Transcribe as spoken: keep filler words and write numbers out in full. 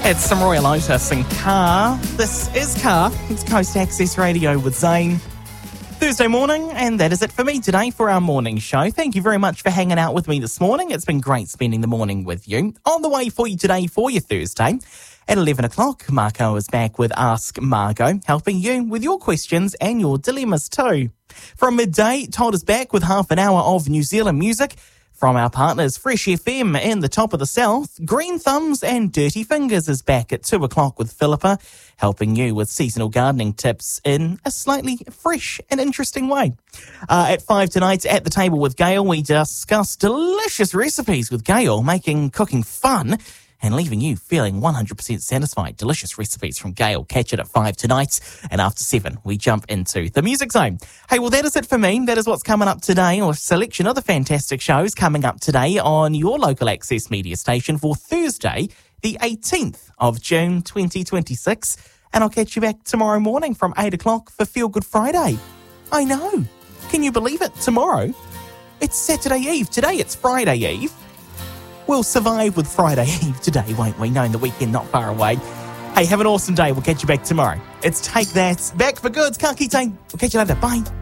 It's some Royal Otis and Car. This is Car. It's Coast Access Radio with Zane. Thursday morning, and that is it for me today for our morning show. Thank you very much for hanging out with me this morning. It's been great spending the morning with you. On the way for you today for your Thursday, at eleven o'clock, Marco is back with Ask Margot, helping you with your questions and your dilemmas too. From midday, Todd is back with half an hour of New Zealand music. From our partners Fresh F M in the top of the south, Green Thumbs and Dirty Fingers is back at two o'clock with Philippa, helping you with seasonal gardening tips in a slightly fresh and interesting way. Uh, at five tonight, at the table with Gail, we discuss delicious recipes with Gail, making cooking fun and leaving you feeling one hundred percent satisfied. Delicious recipes from Gail. Catch it at five tonight. And after seven, we jump into the Music Zone. Hey, well, that is it for me. That is what's coming up today, or a selection of the fantastic shows coming up today on your local access media station for Thursday, the eighteenth of June, twenty twenty-six. And I'll catch you back tomorrow morning from eight o'clock for Feel Good Friday. I know. Can you believe it? Tomorrow, it's Saturday Eve. Today, it's Friday Eve. We'll survive with Friday Eve today, won't we? Knowing the weekend not far away. Hey, have an awesome day. We'll catch you back tomorrow. It's Take That. Back for good. Ka kite. We'll catch you later. Bye.